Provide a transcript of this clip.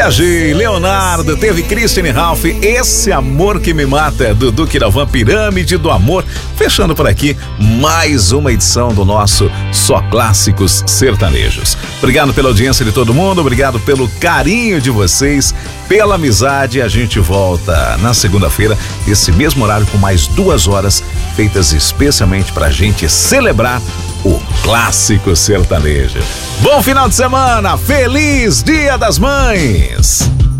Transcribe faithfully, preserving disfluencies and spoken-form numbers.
Viajei, Leonardo, teve Christiane Ralph, Esse Amor Que Me Mata, Dudu Quiravan, Pirâmide do Amor. Fechando por aqui mais uma edição do nosso Só Clássicos Sertanejos. Obrigado pela audiência de todo mundo, obrigado pelo carinho de vocês, pela amizade. A gente volta na segunda-feira, esse mesmo horário, com mais duas horas feitas especialmente pra gente celebrar o clássico sertanejo. Bom final de semana, feliz Dia das Mães!